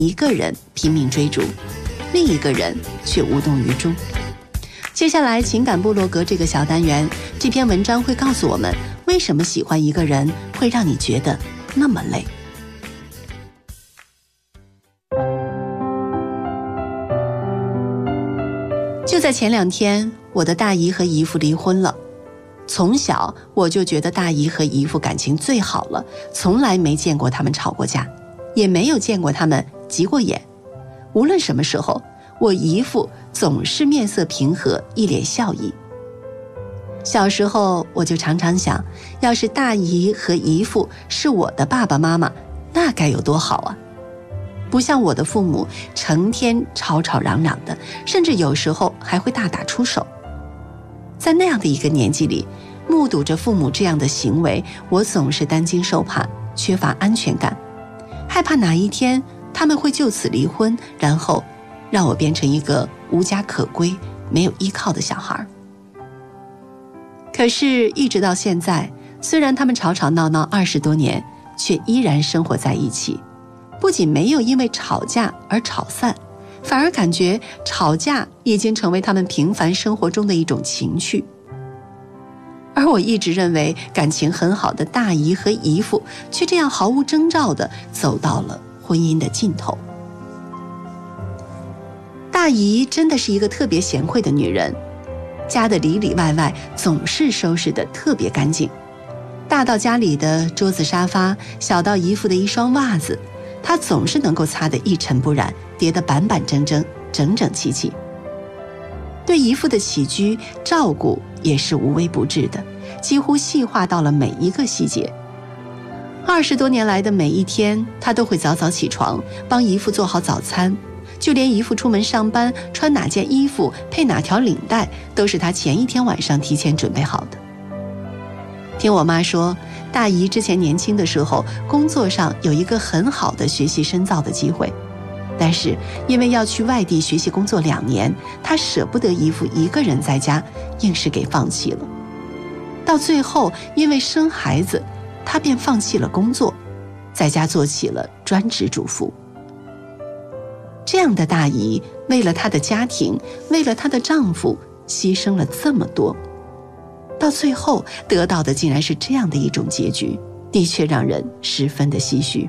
一个人拼命追逐，另一个人却无动于衷。接下来情感部落格这个小单元，这篇文章会告诉我们，为什么喜欢一个人会让你觉得那么累。就在前2天，我的大姨和姨父离婚了。从小我就觉得大姨和姨父感情最好了，从来没见过他们吵过架，也没有见过他们急过眼。无论什么时候，我姨父总是面色平和，一脸笑意。小时候我就常常想，要是大姨和姨父是我的爸爸妈妈，那该有多好啊！不像我的父母成天吵吵嚷嚷的，甚至有时候还会大打出手。在那样的一个年纪里，目睹着父母这样的行为，我总是担惊受怕，缺乏安全感，害怕哪一天他们会就此离婚，然后让我变成一个无家可归、没有依靠的小孩。可是一直到现在，虽然他们吵吵闹闹20多年，却依然生活在一起，不仅没有因为吵架而吵散，反而感觉吵架已经成为他们平凡生活中的一种情趣。而我一直认为感情很好的大姨和姨父，却这样毫无征兆地走到了婚姻的尽头。大姨真的是一个特别贤惠的女人，家的里里外外总是收拾得特别干净，大到家里的桌子沙发，小到姨父的一双袜子，她总是能够擦得一尘不染，叠得板板正正，整整齐齐。对姨父的起居照顾也是无微不至的，几乎细化到了每一个细节。20多年来的每一天，她都会早早起床，帮姨父做好早餐，就连姨父出门上班穿哪件衣服配哪条领带，都是她前一天晚上提前准备好的。听我妈说，大姨之前年轻的时候，工作上有一个很好的学习深造的机会，但是因为要去外地学习工作2年，她舍不得姨父一个人在家，硬是给放弃了。到最后因为生孩子，她便放弃了工作，在家做起了专职主妇。这样的大姨为了她的家庭，为了她的丈夫，牺牲了这么多，到最后得到的竟然是这样的一种结局，的确让人十分的唏嘘。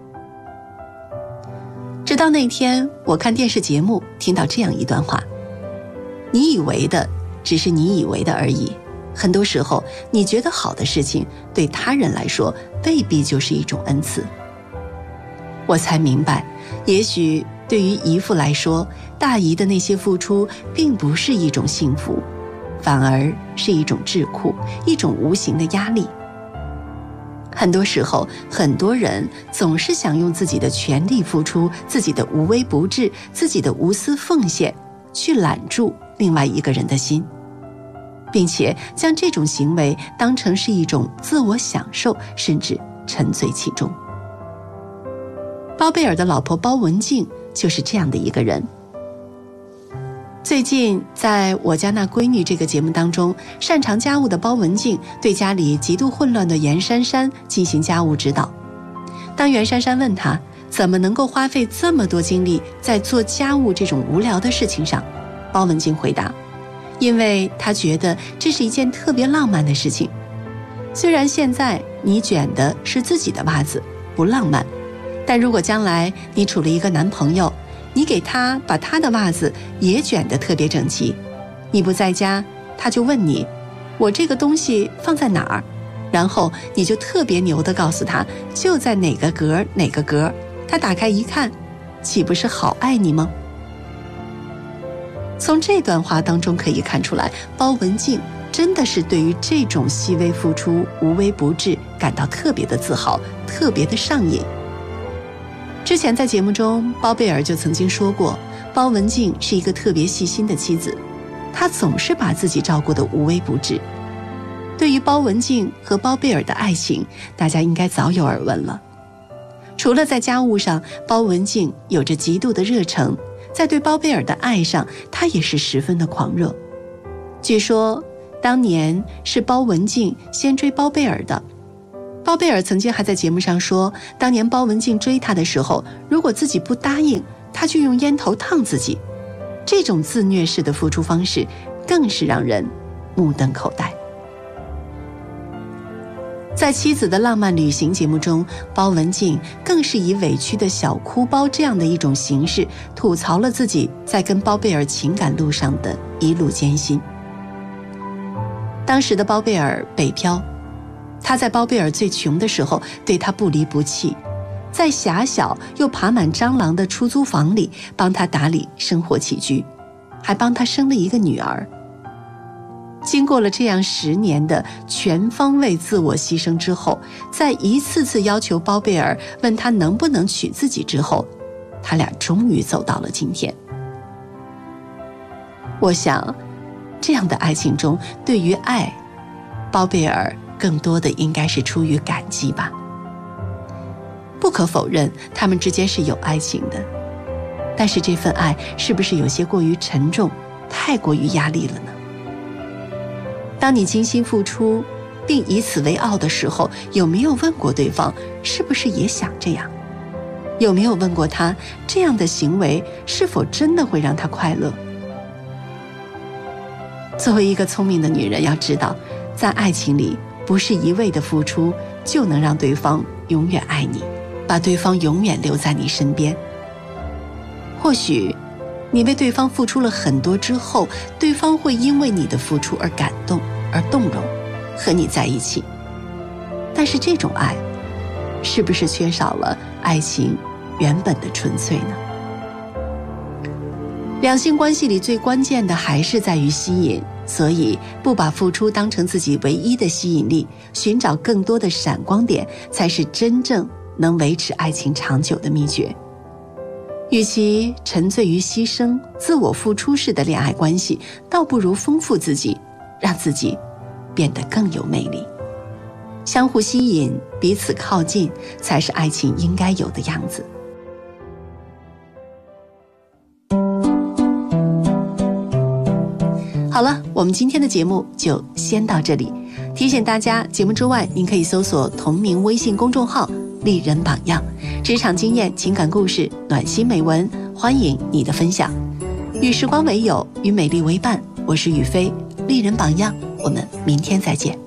直到那天我看电视节目，听到这样一段话：你以为的只是你以为的而已，很多时候你觉得好的事情，对他人来说未必就是一种恩赐。我才明白，也许对于姨父来说，大姨的那些付出并不是一种幸福，反而是一种桎梏，一种无形的压力。很多时候，很多人总是想用自己的全力付出，自己的无微不至，自己的无私奉献，去揽住另外一个人的心，并且将这种行为当成是一种自我享受，甚至沉醉其中。包贝尔的老婆包文婧就是这样的一个人。最近在我家那闺女这个节目当中，擅长家务的包文婧对家里极度混乱的袁姗姗进行家务指导。当袁姗姗问她怎么能够花费这么多精力在做家务这种无聊的事情上，包文婧回答，因为她觉得这是一件特别浪漫的事情。虽然现在你卷的是自己的袜子，不浪漫，但如果将来你处了一个男朋友，你给他把他的袜子也卷得特别整齐，你不在家，他就问你，我这个东西放在哪儿？然后你就特别牛地告诉他，就在哪个格哪个格。他打开一看，岂不是好爱你吗？从这段话当中可以看出来，包文婧真的是对于这种细微付出、无微不至感到特别的自豪，特别的上瘾。之前在节目中，包贝尔就曾经说过，包文婧是一个特别细心的妻子，她总是把自己照顾得无微不至。对于包文婧和包贝尔的爱情，大家应该早有耳闻了。除了在家务上，包文婧有着极度的热诚，在对包贝尔的爱上，她也是十分的狂热。据说当年是包文婧先追包贝尔的， 包贝尔曾经还在节目上说，当年包文婧追他的时候，如果自己不答应，他就用烟头烫自己。这种自虐式的付出方式更是让人目瞪口呆。在妻子的浪漫旅行节目中，包文婧更是以委屈的小哭包这样的一种形式，吐槽了自己在跟包贝尔情感路上的一路艰辛。当时的包贝尔北漂，他在包贝尔最穷的时候对他不离不弃，在狭小又爬满蟑螂的出租房里帮他打理生活起居，还帮他生了一个女儿。经过了这样10年的全方位自我牺牲之后，在一次次要求包贝尔问他能不能娶自己之后，他俩终于走到了今天。我想，这样的爱情中，对于爱，包贝尔更多的应该是出于感激吧。不可否认，他们之间是有爱情的，但是这份爱是不是有些过于沉重，太过于压力了呢？当你精心付出并以此为傲的时候，有没有问过对方是不是也想这样？有没有问过他这样的行为是否真的会让他快乐？作为一个聪明的女人，要知道，在爱情里不是一味的付出就能让对方永远爱你，把对方永远留在你身边。或许你为对方付出了很多之后，对方会因为你的付出而感动而动容，和你在一起。但是这种爱是不是缺少了爱情原本的纯粹呢？两性关系里最关键的还是在于吸引，所以不把付出当成自己唯一的吸引力，寻找更多的闪光点，才是真正能维持爱情长久的秘诀。与其沉醉于牺牲、自我付出式的恋爱关系，倒不如丰富自己，让自己变得更有魅力。相互吸引，彼此靠近，才是爱情应该有的样子。好了，我们今天的节目就先到这里。提醒大家，节目之外，您可以搜索同名微信公众号“丽人榜样”，职场经验、情感故事、暖心美文，欢迎你的分享。与时光为友，与美丽为伴，我是雨飞，丽人榜样，我们明天再见。